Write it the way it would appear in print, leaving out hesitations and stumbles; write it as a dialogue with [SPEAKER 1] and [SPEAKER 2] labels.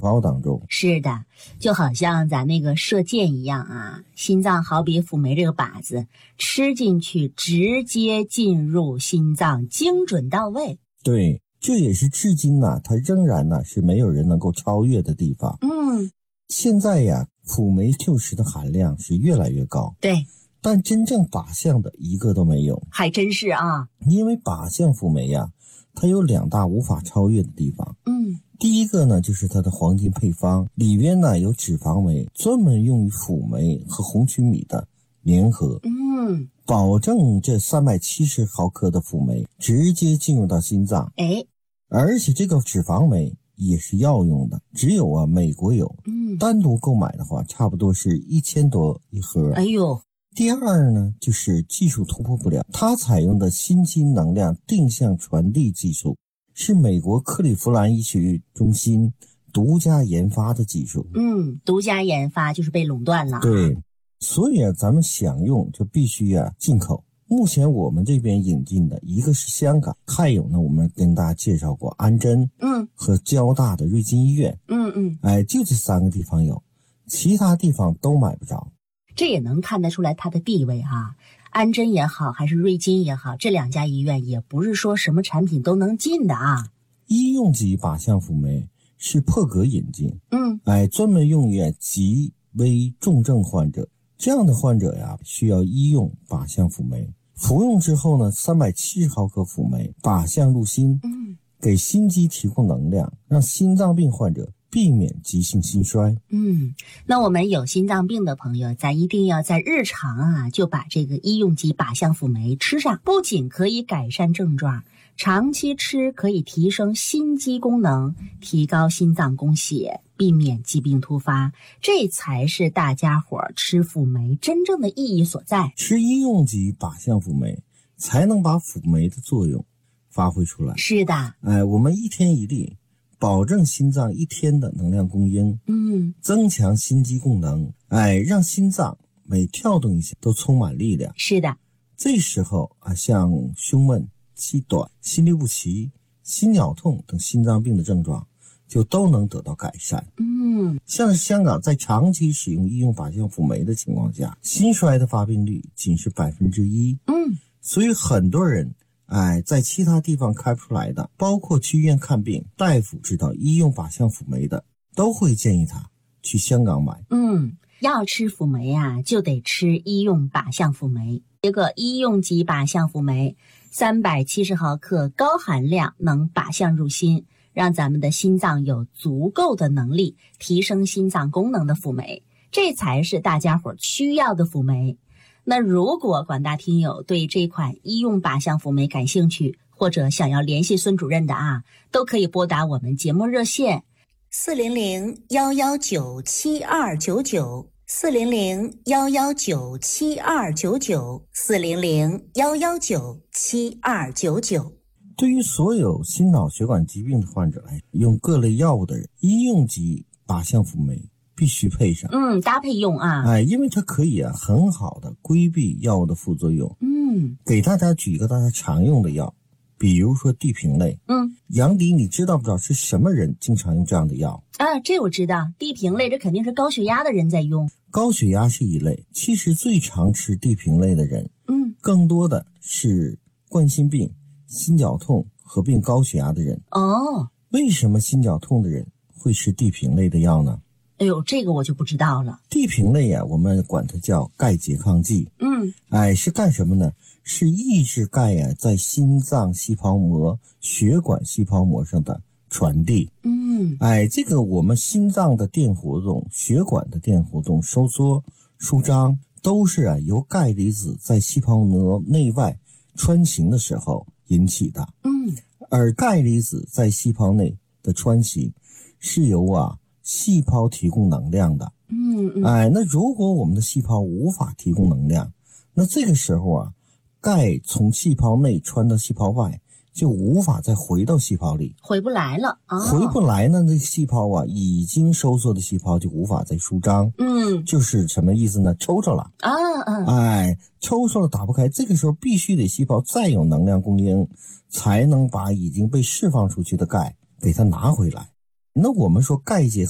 [SPEAKER 1] 胞当中。
[SPEAKER 2] 是的，就好像咱那个射箭一样啊，心脏好比辅酶这个靶子，吃进去直接进入心脏，精准到位。
[SPEAKER 1] 对，这也是至今呢，它仍然呢是没有人能够超越的地方。现在呀，辅酶 Q10的含量是越来越高。
[SPEAKER 2] 对，
[SPEAKER 1] 但真正靶向的一个都没有。
[SPEAKER 2] 还真是啊。
[SPEAKER 1] 因为靶向辅酶呀，它有2大无法超越的地方。第一个呢，就是它的黄金配方，里边呢有脂肪酶，专门用于辅酶和红曲米的联合。保证这370毫克的辅酶直接进入到心脏。而且这个脂肪酶也是药用的，只有美国有。单独购买的话，差不多是1000多一盒。
[SPEAKER 2] 哎呦。
[SPEAKER 1] 第二呢，就是技术突破不了，它采用的心肌能量定向传递技术，是美国克利夫兰医学中心独家研发的技术。
[SPEAKER 2] 独家研发就是被垄断了。
[SPEAKER 1] 对，所以咱们想用就必须进口。目前我们这边引进的一个是香港，还有呢，我们跟大家介绍过安贞，和交大的瑞金医院，就这3个地方有，其他地方都买不着。
[SPEAKER 2] 这也能看得出来它的地位啊。安贞也好，还是瑞金也好，这2家医院也不是说什么产品都能进的啊。
[SPEAKER 1] 医用级靶向辅酶是破格引进，专门用于极危重症患者，这样的患者呀，需要医用靶向辅酶。服用之后呢，370毫克辅酶靶向入心，给心肌提供能量，让心脏病患者避免急性心衰。
[SPEAKER 2] 那我们有心脏病的朋友，咱一定要在日常就把这个医用级靶向辅酶吃上，不仅可以改善症状，长期吃可以提升心肌功能，提高心脏供血，避免疾病突发，这才是大家伙吃辅酶真正的意义所在。
[SPEAKER 1] 吃医用级靶向辅酶，才能把辅酶的作用发挥出来。
[SPEAKER 2] 是的，
[SPEAKER 1] 我们1天1粒，保证心脏1天的能量供应，增强心肌功能，让心脏每跳动一下都充满力量。
[SPEAKER 2] 是的，
[SPEAKER 1] 这时候像胸闷、气短、心律不齐、心绞痛等心脏病的症状就都能得到改善。像是香港在长期使用医用靶向辅酶的情况下，心衰的发病率仅是1%。所以很多人在其他地方开不出来的，包括去医院看病，大夫知道医用靶向辅酶的，都会建议他去香港买。
[SPEAKER 2] 要吃辅酶就得吃医用靶向辅酶。这个医用级靶向辅酶370毫克高含量，能靶向入心，让咱们的心脏有足够的能力提升心脏功能的辅酶，这才是大家伙需要的辅酶。那如果广大听友对这款医用靶向辅酶感兴趣，或者想要联系孙主任的都可以拨打我们节目热线400-119-7299，400-119-7299，400-119-7299。
[SPEAKER 1] 对于所有心脑血管疾病的患者来用各类药物的人，医用级靶向辅酶必须配上，
[SPEAKER 2] 搭配用
[SPEAKER 1] 因为它可以很好的规避药物的副作用。给大家举一个大家常用的药，比如说地平类。杨迪，你知道不知道是什么人经常用这样的药？
[SPEAKER 2] 这我知道，地平类这肯定是高血压的人在用。
[SPEAKER 1] 高血压是一类，其实最常吃地平类的人，更多的是冠心病、心绞痛合并高血压的人。为什么心绞痛的人会吃地平类的药呢？
[SPEAKER 2] 哎呦，这个我就不知道了。
[SPEAKER 1] 地平类我们管它叫钙拮抗剂。是干什么呢？是抑制钙在心脏细胞膜、血管细胞膜上的传递。这个我们心脏的电活动、血管的电活动、收缩、舒张，都是由钙离子在细胞膜内外穿行的时候引起的。而钙离子在细胞内的穿行是由细胞提供能量的。那如果我们的细胞无法提供能量，那这个时候钙从细胞内穿到细胞外，就无法再回到细胞里，
[SPEAKER 2] 回不来了。
[SPEAKER 1] 回不来呢，那细胞已经收缩的细胞就无法再舒张。就是什么意思呢？抽抽了。抽抽了打不开，这个时候必须得细胞再有能量供应，才能把已经被释放出去的钙给它拿回来。那我们说钙拮